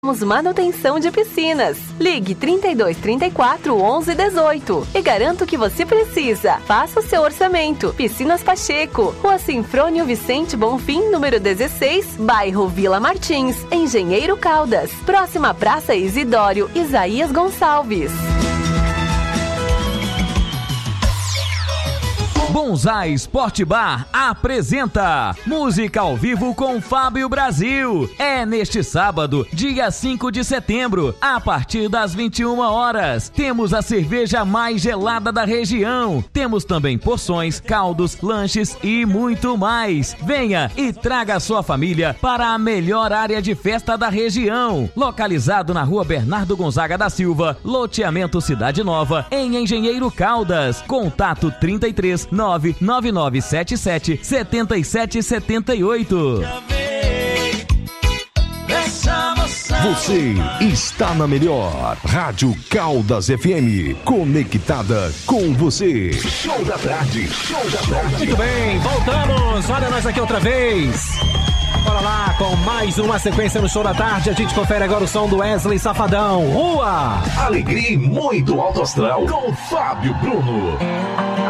Manutenção de piscinas. Ligue 32 34 11 18 e garanto que você precisa. Faça o seu orçamento. Piscinas Pacheco, Rua Sinfrônio Vicente Bonfim, número 16, bairro Vila Martins, Engenheiro Caldas, próxima Praça Isidório Isaías Gonçalves. Bonsai Sport Bar apresenta música ao vivo com Fábio Brasil. É neste sábado, dia 5 de setembro, a partir das 21 horas. Temos a cerveja mais gelada da região. Temos também porções, caldos, lanches e muito mais. Venha e traga a sua família para a melhor área de festa da região. Localizado na Rua Bernardo Gonzaga da Silva, loteamento Cidade Nova, em Engenheiro Caldas. Contato 33 99977 7778. Você está na melhor Rádio Caldas FM, conectada com você. Show da tarde, show da tarde. Muito bem, voltamos. Olha nós aqui outra vez. Bora lá com mais uma sequência no Show da Tarde. A gente confere agora o som do Wesley Safadão. Rua! Alegria e muito alto astral com Fábio Bruno.